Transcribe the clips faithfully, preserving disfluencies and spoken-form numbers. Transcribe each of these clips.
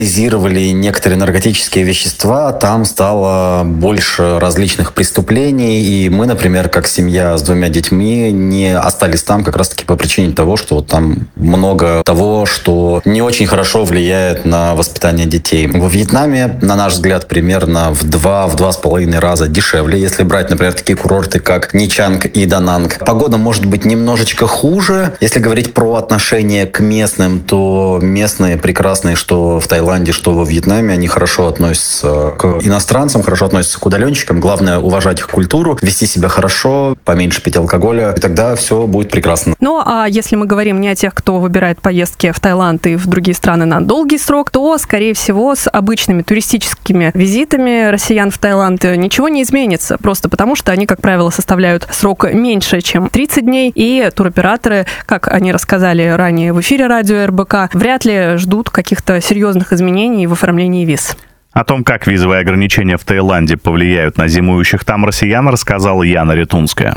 некоторые наркотические вещества, там стало больше различных преступлений, и мы, например, как семья с двумя детьми, не остались там как раз-таки по причине того, что вот там много того, что не очень хорошо влияет на воспитание детей. Во Вьетнаме, на наш взгляд, примерно в два, в два с половиной раза дешевле, если брать, например, такие курорты, как Ничанг и Дананг. Погода может быть немножечко хуже. Если говорить про отношение к местным, то местные прекрасные, что в Таиланде, что во Вьетнаме, они хорошо относятся к иностранцам, хорошо относятся к удаленщикам. Главное — уважать их культуру, вести себя хорошо, поменьше пить алкоголя, и тогда все будет прекрасно. Ну, а если мы говорим не о тех, кто выбирает поездки в Таиланд и в другие страны на долгий срок, то, скорее всего, с обычными туристическими визитами россиян в Таиланд ничего не изменится. Просто потому, что они, как правило, составляют срок меньше, чем тридцать дней, и туроператоры, как они рассказали ранее в эфире радио эр бэ ка, вряд ли ждут каких-то серьезных изменений в оформлении виз. О том, как визовые ограничения в Таиланде повлияют на зимующих там россиян, рассказала Яна Ретунская.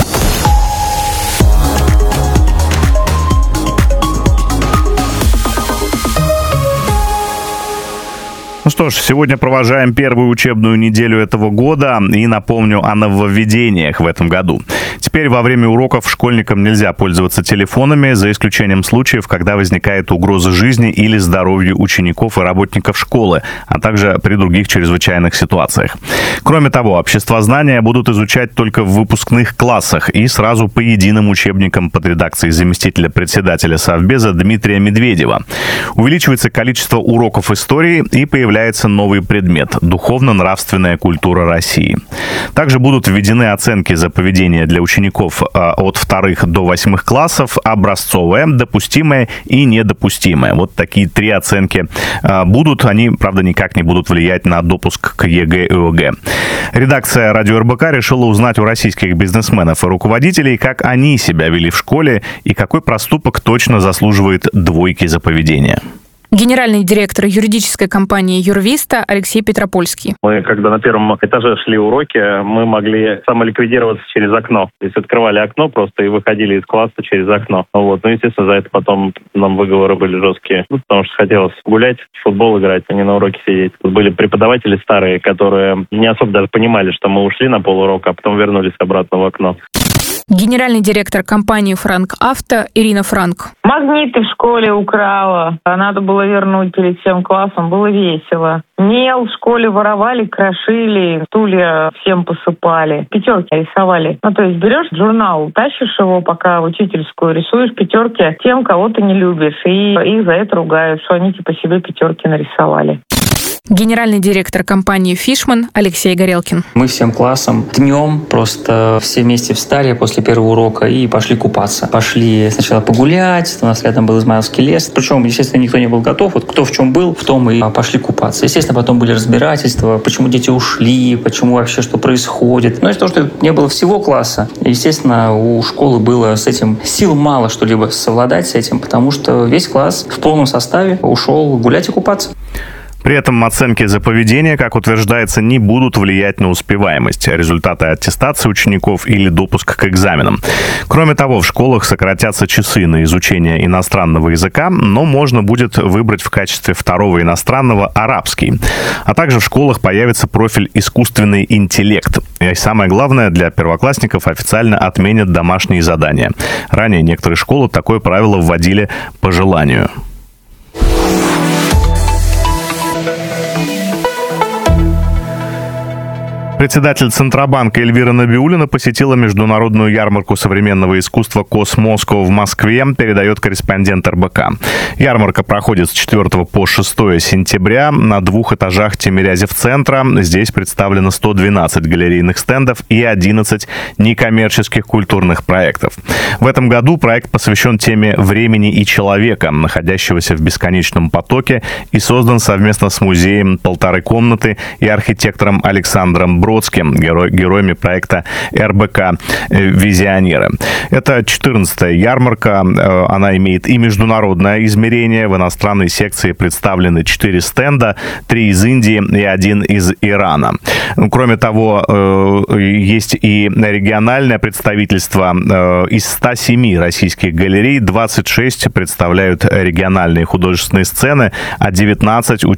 Ну что ж, сегодня провожаем первую учебную неделю этого года и напомню о нововведениях в этом году. Теперь во время уроков школьникам нельзя пользоваться телефонами, за исключением случаев, когда возникает угроза жизни или здоровью учеников и работников школы, а также при других чрезвычайных ситуациях. Кроме того, обществознания будут изучать только в выпускных классах и сразу по единым учебникам под редакцией заместителя председателя Совбеза Дмитрия Медведева. Увеличивается количество уроков истории и появляется Появляется новый предмет – духовно-нравственная культура России. Также будут введены оценки за поведение для учеников от вторых до восьмых классов: образцовая, допустимая и недопустимая. Вот такие три оценки будут. Они, правда, никак не будут влиять на допуск к е гэ и о гэ. Редакция радио эр бэ ка решила узнать у российских бизнесменов и руководителей, как они себя вели в школе и какой проступок точно заслуживает двойки за поведение. Генеральный директор юридической компании «Юрвиста» Алексей Петропольский. Мы, когда на первом этаже шли уроки, мы могли самоликвидироваться через окно. То есть открывали окно просто и выходили из класса через окно. Вот. Ну, естественно, за это потом нам выговоры были жесткие. Ну, потому что хотелось гулять, в футбол играть, а не на уроке сидеть. Были преподаватели старые, которые не особо даже понимали, что мы ушли на полурока, а потом вернулись обратно в окно. Генеральный директор компании «Франк Авто» Ирина Франк. Магниты в школе украла, а надо было вернуть перед всем классом, было весело. Мел в школе воровали, крошили, стулья всем посыпали, пятерки рисовали. Ну, то есть берешь журнал, тащишь его пока в учительскую, рисуешь пятерки тем, кого ты не любишь, и их за это ругают, что они типа себе пятерки нарисовали. Генеральный директор компании «Фишман» Алексей Горелкин. Мы всем классом днем просто все вместе встали после первого урока и пошли купаться. Пошли сначала погулять, у нас рядом был Измайловский лес. Причем, естественно, никто не был готов. Вот кто в чем был, в том и пошли купаться. Естественно, потом были разбирательства, почему дети ушли, почему вообще что происходит. Но из-за того, что не было всего класса, естественно, у школы было с этим сил мало что-либо совладать с этим, потому что весь класс в полном составе ушел гулять и купаться. При этом оценки за поведение, как утверждается, не будут влиять на успеваемость, результаты аттестации учеников или допуск к экзаменам. Кроме того, в школах сократятся часы на изучение иностранного языка, но можно будет выбрать в качестве второго иностранного арабский. А также в школах появится профиль «искусственный интеллект». И самое главное, для первоклассников официально отменят домашние задания. Ранее некоторые школы такое правило вводили по желанию. Председатель Центробанка Эльвира Набиуллина посетила международную ярмарку современного искусства «Космоско» в Москве, передает корреспондент эр бэ ка. Ярмарка проходит с четвёртого по шестое сентября на двух этажах Тимирязев-центра. Здесь представлено сто двенадцать галерейных стендов и одиннадцать некоммерческих культурных проектов. В этом году проект посвящен теме времени и человека, находящегося в бесконечном потоке, и создан совместно с музеем «Полторы комнаты» и архитектором Александром Бродским. Бродским, геро- героями проекта эр бэ ка «Визионеры». Это четырнадцатая ярмарка. Она имеет и международное измерение. В иностранной секции представлены четыре стенда, три из Индии и один из Ирана. Кроме того, есть и региональное представительство. Из ста семи российских галерей двадцать шесть представляют региональные художественные сцены, а девятнадцать